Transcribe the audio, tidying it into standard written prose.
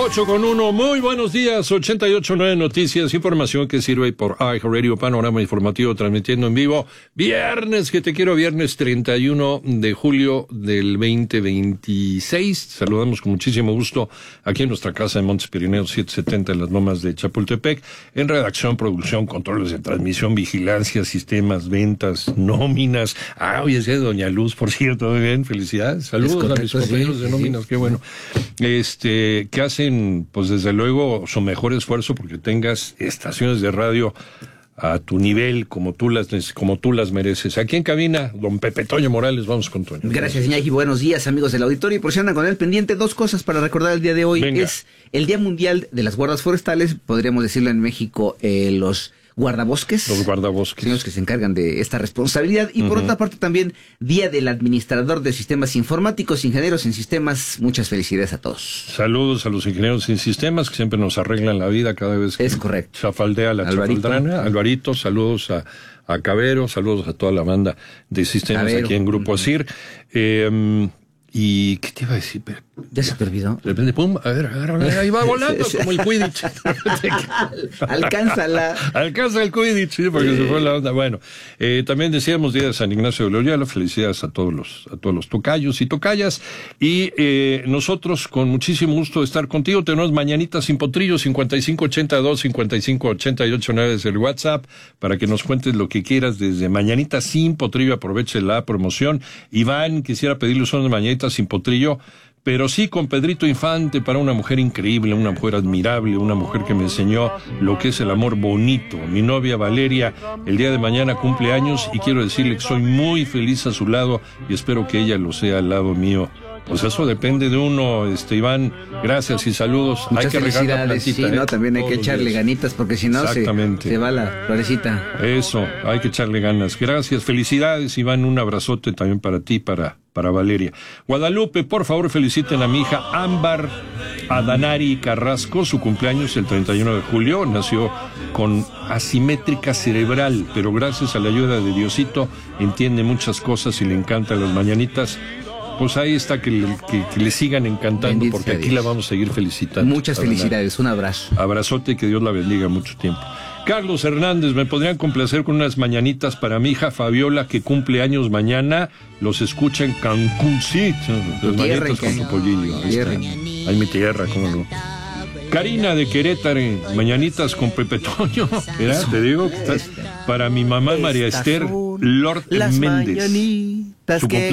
8:01, muy buenos días, 88.9 Noticias, información que sirve por iHeartRadio, panorama informativo transmitiendo en vivo, viernes, que te quiero, viernes 31 de julio del 2026, saludamos con muchísimo gusto aquí en nuestra casa en Montes Pirineos 770 en las Lomas de Chapultepec, en redacción, producción, controles de transmisión, vigilancia, sistemas, ventas, nóminas, hoy es de Doña Luz, por cierto, muy bien, felicidades, saludos a mis compañeros de nóminas, qué bueno, que hacen, pues desde luego, su mejor esfuerzo porque tengas estaciones de radio a tu nivel, como tú las mereces. Aquí en cabina, don Pepe Toño Morales, vamos con Toño. Gracias, Iñaki, buenos días, amigos del auditorio, y por si andan con el pendiente, dos cosas para recordar el día de hoy. Venga. Es el Día Mundial de las Guardas Forestales, podríamos decirlo en México, los guardabosques. Los guardabosques. Señores que se encargan de esta responsabilidad. Y por otra parte también, Día del Administrador de Sistemas Informáticos, Ingenieros en Sistemas. Muchas felicidades a todos. Saludos a los ingenieros en sistemas que siempre nos arreglan la vida cada vez que es correcto. Chafaldea la chafaldrana. Alvarito, saludos a Cabero, saludos a toda la banda de sistemas Cabero. Aquí en Grupo ASIR. ¿Y qué te iba a decir? ¿Ya se te olvidó? De repente, pum, a ver, agárrala, ahí va volando como el Quidditch. Alcanza el Quidditch, sí, porque se fue la onda. Bueno, también decíamos Día de San Ignacio de Loyola, felicidades a todos los tocayos y tocayas. Y nosotros, con muchísimo gusto de estar contigo, tenemos Mañanitas sin Potrillo, 5582-5588-9 es el WhatsApp, para que nos cuentes lo que quieras desde Mañanitas sin Potrillo, aproveche la promoción. Iván, quisiera pedirles unas Mañanitas sin Potrillo, pero sí con Pedrito Infante, para una mujer increíble, una mujer admirable, una mujer que me enseñó lo que es el amor bonito. Mi novia Valeria, el día de mañana cumple años y quiero decirle que soy muy feliz a su lado y espero que ella lo sea al lado mío. Pues eso depende de uno, Iván. Gracias y saludos. Muchas hay que regar la plantita. Sí, ¿no? También hay que echarle ganitas porque si no se va la florecita. Eso, hay que echarle ganas. Gracias, felicidades, Iván. Un abrazote también para ti, para Valeria. Guadalupe, por favor, feliciten a mi hija Ámbar Adanari Carrasco. Su cumpleaños el 31 de julio. Nació con asimétrica cerebral, pero gracias a la ayuda de Diosito entiende muchas cosas y le encantan las mañanitas. Pues ahí está, que le sigan encantando. Bendito, porque aquí la vamos a seguir felicitando. Muchas felicidades, un abrazo. Abrazote y que Dios la bendiga mucho tiempo. Carlos Hernández, ¿me podrían complacer con unas mañanitas para mi hija Fabiola, que cumple años mañana? Los escucha en Cancún, sí. Las mañanitas con tu pollillo. Ahí mi tierra, cómo no. Karina de Querétaro, mañanitas con Pepe Toño. Mira, te digo que estás para mi mamá María Esther Lord Méndez. Su cumpleaños